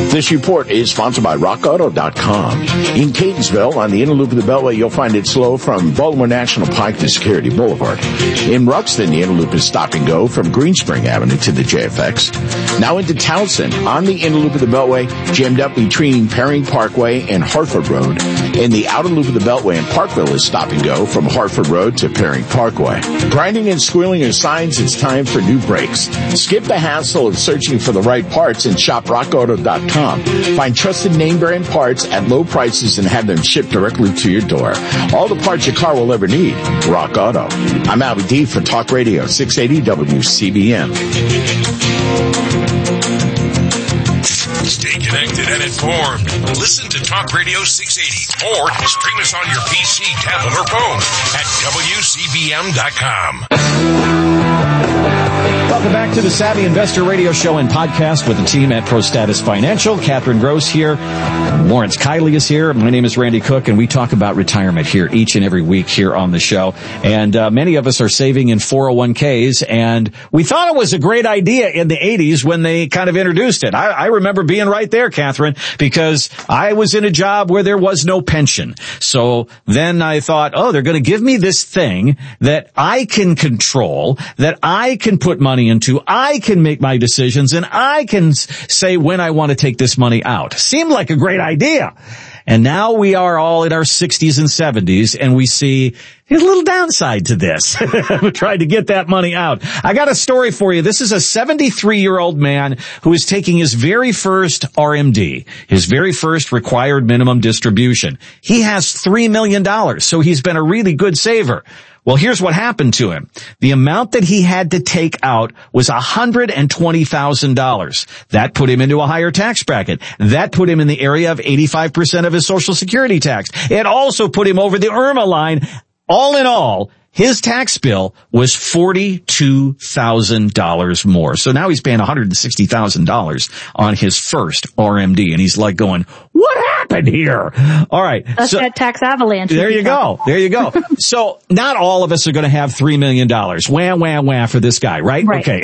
This report is sponsored by RockAuto.com. In Catonsville, on the inner loop of the Beltway, you'll find it slow from Baltimore National Pike to Security Boulevard. In Ruxton, the inner loop is stop and go from Greenspring Avenue to the JFX. Now into Townsend, on the inner loop of the Beltway, jammed up between Perring Parkway and Hartford Road. In the outer loop of the Beltway in Parkville is stop and go from Hartford Road to Perring Parkway. Grinding and squealing are signs it's time for new brakes. Skip the hassle of searching for the right parts and shop RockAuto.com. Find trusted name brand parts at low prices and have them shipped directly to your door. All the parts your car will ever need. Rock Auto. I'm Albie D for Talk Radio 680 WCBM. Stay connected and informed. Listen to Talk Radio 680 or stream us on your PC, tablet, or phone at WCBM.com. Welcome back to the Savvy Investor Radio Show and podcast with the team at ProStatus Financial. Catherine Gross here. Lawrence Kiley is here. My name is Randy Cook, and we talk about retirement here each and every week here on the show. And many of us are saving in 401ks, and we thought it was a great idea in the 80s when they kind of introduced it. I remember being right there, Catherine, because I was in a job where there was no pension. So then I thought, oh, they're going to give me this thing that I can control, that I can put money into, I can make my decisions, and I can say when I want to take this money out. Seemed like a great idea. And now we are all in our 60s and 70s, and we see a little downside to this. Trying to get that money out. I got a story for you. This is a 73-year-old man who is taking his very first RMD, his very first required minimum distribution. He has $3 million, so he's been a really good saver. Well, here's what happened to him. The amount that he had to take out was $120,000. That put him into a higher tax bracket. That put him in the area of 85% of his Social Security tax. It also put him over the IRMA line. All in all, his tax bill was $42,000 more. So now he's paying $160,000 on his first RMD. And he's like going, what happened here? All right. That's that tax avalanche. There you go. There you go. So not all of us are going to have $3 million. Wham, wham, wham for this guy, right? Okay.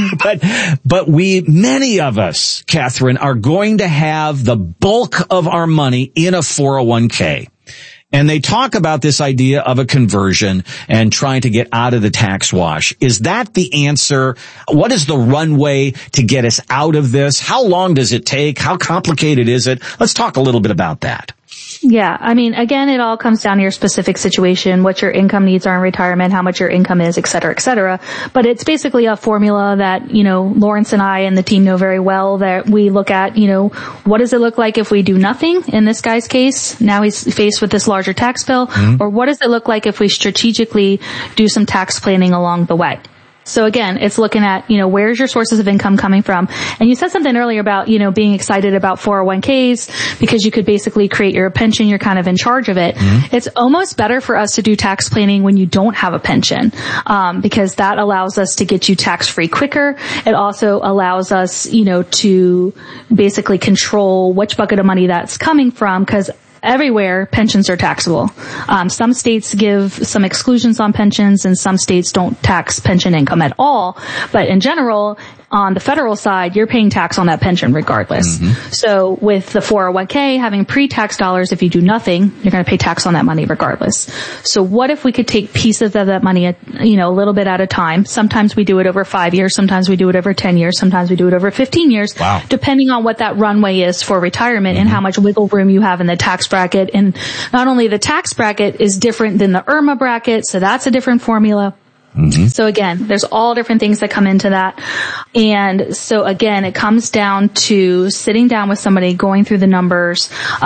But many of us, Catherine, are going to have the bulk of our money in a 401k. And they talk about this idea of a conversion and trying to get out of the tax wash. Is that the answer? What is the runway to get us out of this? How long does it take? How complicated is it? Let's talk a little bit about that. Yeah. I mean, again, it all comes down to your specific situation, what your income needs are in retirement, how much your income is, et cetera, et cetera. But it's basically a formula that, Lawrence and I and the team know very well, that we look at, what does it look like if we do nothing? In this guy's case, now he's faced with this larger tax bill. Mm-hmm. Or what does it look like if we strategically do some tax planning along the way? So again, it's looking at, where's your sources of income coming from? And you said something earlier about, being excited about 401ks because you could basically create your pension. You're kind of in charge of it. Mm-hmm. It's almost better for us to do tax planning when you don't have a pension, because that allows us to get you tax free quicker. It also allows us, to basically control which bucket of money that's coming from, because everywhere, pensions are taxable. Some states give some exclusions on pensions, and some states don't tax pension income at all. But in general, on the federal side, you're paying tax on that pension regardless. Mm-hmm. So with the 401k, having pre-tax dollars, if you do nothing, you're going to pay tax on that money regardless. So what if we could take pieces of that money, a little bit at a time? Sometimes we do it over 5 years. Sometimes we do it over 10 years. Sometimes we do it over 15 years. Wow. Depending on what that runway is for retirement, mm-hmm. and how much wiggle room you have in the tax bracket. And not only the tax bracket is different than the IRMA bracket, so that's a different formula. Mm-hmm. So again, there's all different things that come into that. And so again, it comes down to sitting down with somebody, going through the numbers.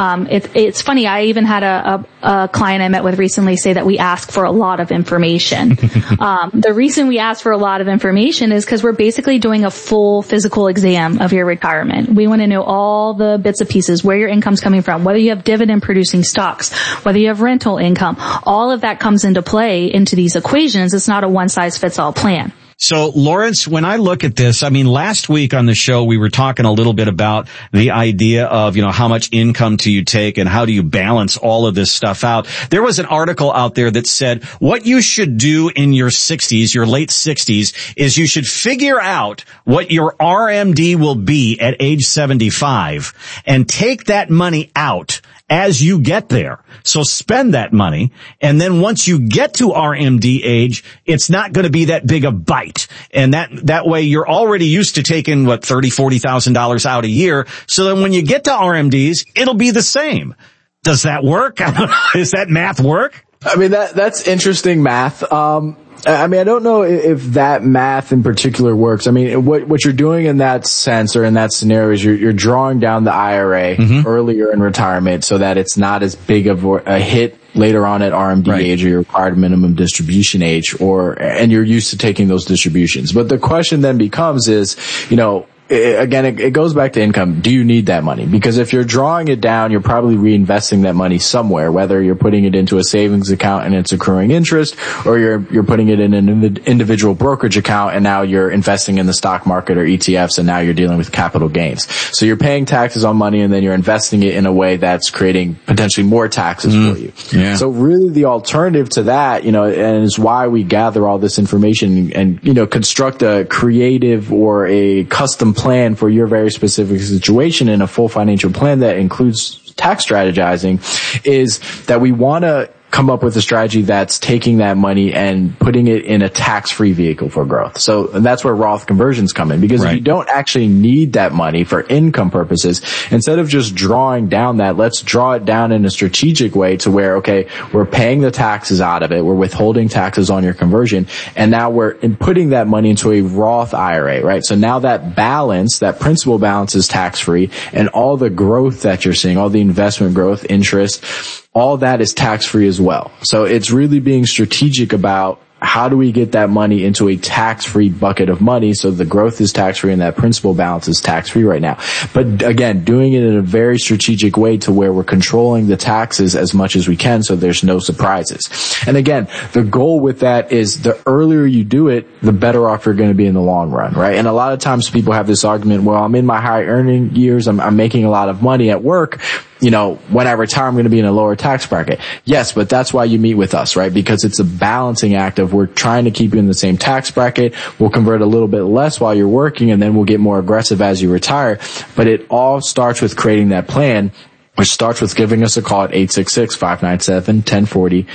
It's funny. I even had a client I met with recently say that we ask for a lot of information. The reason we ask for a lot of information is because we're basically doing a full physical exam of your retirement. We want to know all the bits and pieces, where your income's coming from, whether you have dividend producing stocks, whether you have rental income. All of that comes into play into these equations. It's not a one-size-fits-all plan. So, Lawrence, when I look at this, I mean, last week on the show, we were talking a little bit about the idea of, how much income do you take and how do you balance all of this stuff out. There was an article out there that said what you should do in your 60s, your late 60s, is you should figure out what your RMD will be at age 75 and take that money out as you get there. So spend that money. And then once you get to RMD age, it's not going to be that big a bite. And that way you're already used to taking $30,000, $40,000 out a year. So then when you get to RMDs, it'll be the same. Does that work? Does that math work? I mean, that's interesting math. I mean, I don't know if that math in particular works. I mean, what you're doing in that sense or in that scenario is you're drawing down the IRA earlier in retirement so that it's not as big of a hit later on at RMD age or your required minimum distribution age, and you're used to taking those distributions. But the question then becomes is, again, it goes back to income. Do you need that money? Because if you're drawing it down, you're probably reinvesting that money somewhere, whether you're putting it into a savings account and it's accruing interest, or you're putting it in an individual brokerage account and now you're investing in the stock market or ETFs and now you're dealing with capital gains. So you're paying taxes on money and then you're investing it in a way that's creating potentially more taxes for you. Yeah. So really the alternative to that, and is why we gather all this information and construct a creative or a custom plan for your very specific situation and a full financial plan that includes tax strategizing, is that we want to come up with a strategy that's taking that money and putting it in a tax-free vehicle for growth. So that's where Roth conversions come in, because if you don't actually need that money for income purposes, instead of just drawing down that, let's draw it down in a strategic way to where, okay, we're paying the taxes out of it, we're withholding taxes on your conversion, and now we're putting that money into a Roth IRA, right? So now that balance, that principal balance is tax-free, and all the growth that you're seeing, all the investment growth, interest, all that is tax-free as well. So it's really being strategic about how do we get that money into a tax-free bucket of money so the growth is tax-free and that principal balance is tax-free right now. But again, doing it in a very strategic way to where we're controlling the taxes as much as we can so there's no surprises. And again, the goal with that is the earlier you do it, the better off you're going to be in the long run, right? And a lot of times people have this argument, well, I'm in my high earning years, I'm making a lot of money at work, when I retire, I'm going to be in a lower tax bracket. Yes, but that's why you meet with us, right? Because it's a balancing act of we're trying to keep you in the same tax bracket. We'll convert a little bit less while you're working, and then we'll get more aggressive as you retire. But it all starts with creating that plan, which starts with giving us a call at 866-597-1040,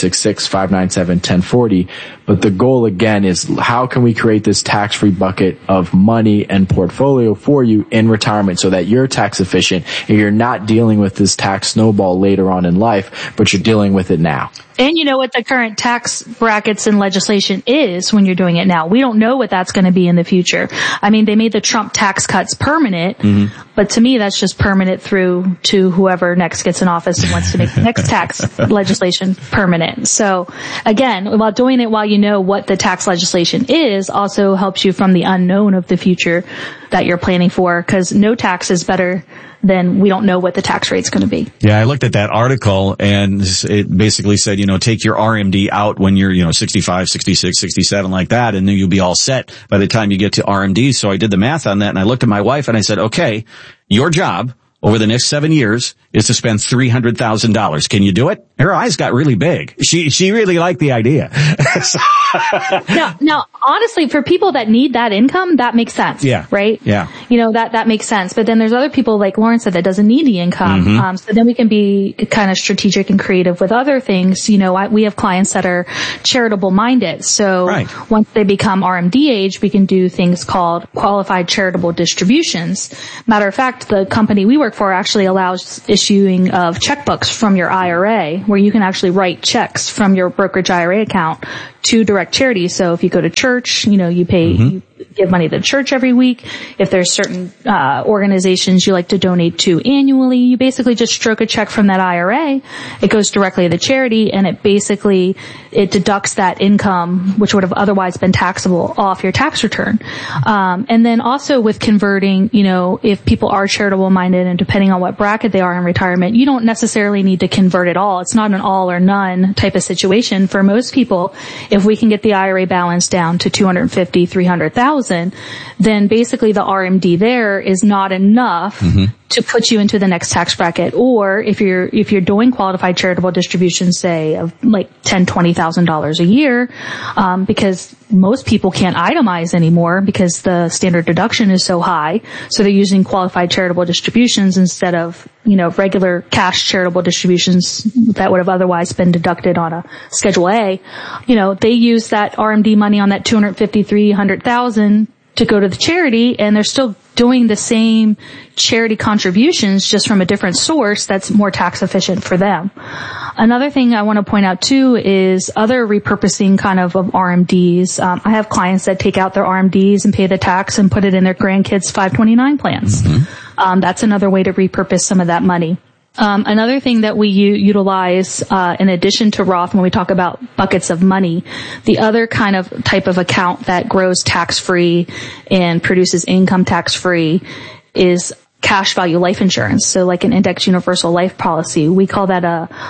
866-597-1040. But the goal, again, is how can we create this tax-free bucket of money and portfolio for you in retirement so that you're tax efficient and you're not dealing with this tax snowball later on in life, but you're dealing with it now. And you know what the current tax brackets and legislation is when you're doing it now. We don't know what that's going to be in the future. I mean, they made the Trump tax cuts permanent, but to me, that's just permanent through to whoever next gets in office and wants to make the next tax legislation permanent. So again, while doing it while you know what the tax legislation is also helps you from the unknown of the future that you're planning for, because no tax is better than we don't know what the tax rate's going to be. Yeah, I looked at that article and it basically said, take your RMD out when you're, 65, 66, 67, like that, and then you'll be all set by the time you get to RMD. So I did the math on that and I looked at my wife and I said, okay, your job over the next 7 years is to spend $300,000. Can you do it? Her eyes got really big. She really liked the idea. Now, honestly, for people that need that income, that makes sense. Yeah. Right? Yeah. That makes sense. But then there's other people like Lawrence said that doesn't need the income. So then we can be kind of strategic and creative with other things. We have clients that are charitable minded. So once they become RMD age, we can do things called qualified charitable distributions. Matter of fact, the company we work for actually allows issuing of checkbooks from your IRA, where you can actually write checks from your brokerage IRA account to direct charities. So if you go to church, you pay give money to the church every week, if there's certain organizations you like to donate to annually, you basically just stroke a check from that IRA. It goes directly to the charity, and it deducts that income, which would have otherwise been taxable, off your tax return. And then also with converting, if people are charitable minded and depending on what bracket they are in retirement, you don't necessarily need to convert at all. It's not an all or none type of situation. For most people, if we can get the IRA balance down to $250,000, $300,000, then basically the RMD there is not enough to put you into the next tax bracket. Or if you're doing qualified charitable distributions, say of like $10,000, $20,000 a year, because most people can't itemize anymore because the standard deduction is so high. So they're using qualified charitable distributions instead of, regular cash charitable distributions that would have otherwise been deducted on a Schedule A. They use that RMD money on that $250,000, $300,000 to go to the charity, and they're still doing the same charity contributions just from a different source that's more tax efficient for them. Another thing I want to point out too is other repurposing kind of RMDs. I have clients that take out their RMDs and pay the tax and put it in their grandkids' 529 plans. That's another way to repurpose some of that money. Another thing that we utilize, in addition to Roth, when we talk about buckets of money, the other kind of type of account that grows tax-free and produces income tax-free is cash value life insurance. So like an index universal life policy, we call that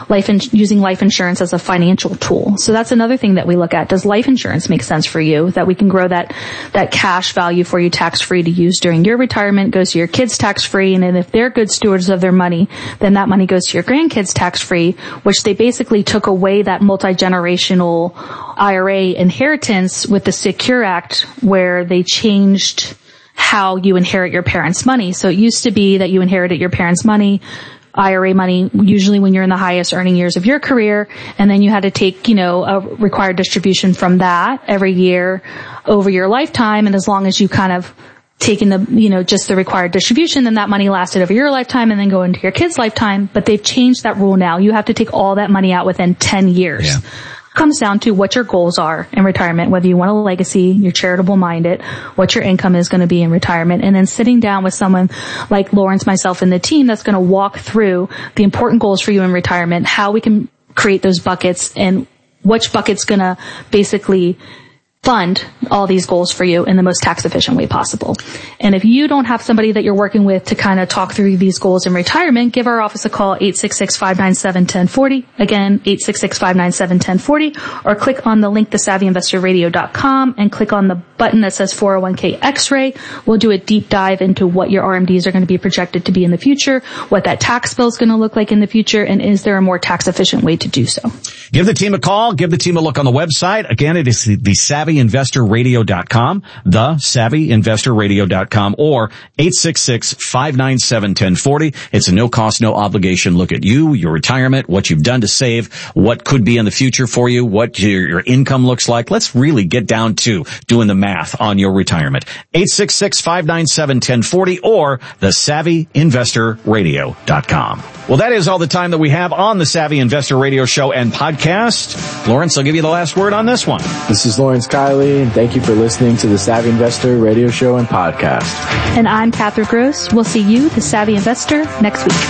using life insurance as a financial tool. So that's another thing that we look at. Does life insurance make sense for you? That we can grow that cash value for you tax-free to use during your retirement, goes to your kids tax-free, and then if they're good stewards of their money, then that money goes to your grandkids tax-free, which they basically took away that multi-generational IRA inheritance with the Secure Act, where they changed how you inherit your parents' money. So it used to be that you inherited your parents' money, IRA money, usually when you're in the highest earning years of your career, and then you had to take, a required distribution from that every year over your lifetime. And as long as you kind of taken just the required distribution, then that money lasted over your lifetime and then go into your kid's lifetime. But they've changed that rule now. You have to take all that money out within 10 years. Yeah. Comes down to what your goals are in retirement, whether you want a legacy, you're charitable minded, what your income is going to be in retirement, and then sitting down with someone like Lawrence, myself, and the team that's going to walk through the important goals for you in retirement, how we can create those buckets, and which bucket's going to basically fund all these goals for you in the most tax efficient way possible. And if you don't have somebody that you're working with to kind of talk through these goals in retirement, give our office a call, 866-597-1040. Again, 866-597-1040, or click on the link, thesavvyinvestorradio.com, and click on the button that says 401k X-ray. We'll do a deep dive into what your RMDs are going to be projected to be in the future, what that tax bill is going to look like in the future, and is there a more tax efficient way to do so? Give the team a call. Give the team a look on the website. Again, it is the SavvyInvestorRadio.com, SavvyInvestorRadio.com, or 866-597-1040. It's a no-cost, no-obligation look at you, your retirement, what you've done to save, what could be in the future for you, what your income looks like. Let's really get down to doing the math on your retirement. 866-597-1040 or SavvyInvestorRadio.com. Well, that is all the time that we have on the Savvy Investor Radio Show and podcast. Lawrence, I'll give you the last word on this one. This is Lawrence Kiley, and thank you for listening to the Savvy Investor Radio Show and podcast. And I'm Catherine Gross. We'll see you, the Savvy Investor, next week.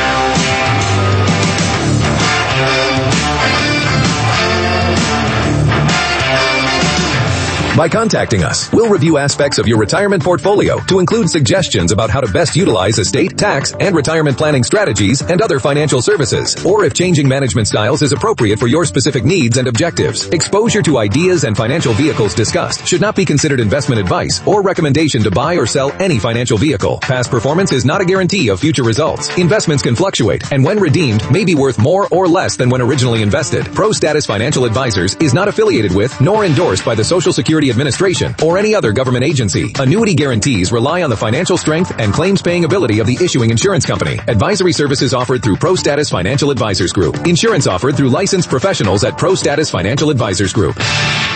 By contacting us, we'll review aspects of your retirement portfolio to include suggestions about how to best utilize estate, tax, and retirement planning strategies and other financial services, or if changing management styles is appropriate for your specific needs and objectives. Exposure to ideas and financial vehicles discussed should not be considered investment advice or recommendation to buy or sell any financial vehicle. Past performance is not a guarantee of future results. Investments can fluctuate, and when redeemed, may be worth more or less than when originally invested. Pro Status Financial Advisors is not affiliated with nor endorsed by the Social Security Administration or any other government agency. Annuity guarantees rely on the financial strength and claims paying ability of the issuing insurance company. Advisory services offered through Pro Status Financial Advisors Group. Insurance offered through licensed professionals at Pro Status Financial Advisors Group.